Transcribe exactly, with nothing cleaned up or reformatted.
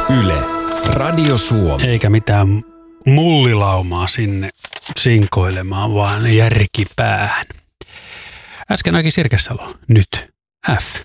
Yle, Radio Suomi. Eikä mitään mullilaumaa sinne sinkoilemaan, vaan järkipäähän. Äsken Aki Sirkesalo, nyt F.